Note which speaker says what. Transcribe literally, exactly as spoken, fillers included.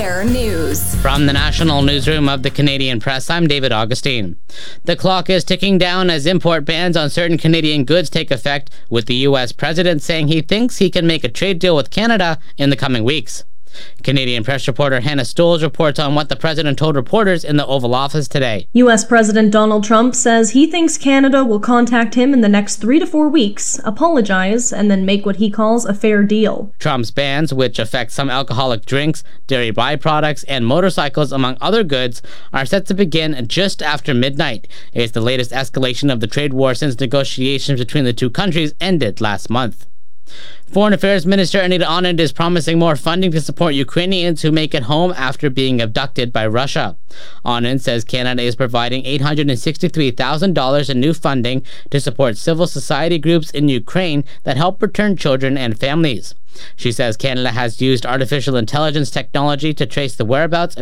Speaker 1: Air News.
Speaker 2: From the National Newsroom of the Canadian Press, I'm David Augustine. The clock is ticking down as import bans on certain Canadian goods take effect, with the U S president saying he thinks he can make a trade deal with Canada in the coming weeks. Canadian Press reporter Hannah Stoles reports on what the president told reporters in the Oval Office today.
Speaker 3: U S President Donald Trump says he thinks Canada will contact him in the next three to four weeks, apologize, and then make what he calls a fair deal.
Speaker 2: Trump's bans, which affect some alcoholic drinks, dairy byproducts, and motorcycles, among other goods, are set to begin just after midnight. It's the latest escalation of the trade war since negotiations between the two countries ended last month. Foreign Affairs Minister Anita Anand is promising more funding to support Ukrainians who make it home after being abducted by Russia. Anand says Canada is providing eight hundred sixty-three thousand dollars in new funding to support civil society groups in Ukraine that help return children and families. She says Canada has used artificial intelligence technology to trace the whereabouts of